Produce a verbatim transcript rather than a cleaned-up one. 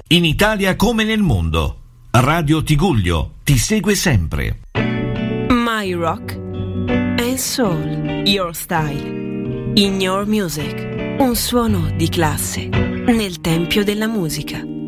In Italia come nel mondo, Radio Tigullio ti segue sempre. My Rock and Soul, Your Style, In Your Music, un suono di classe nel tempio della musica.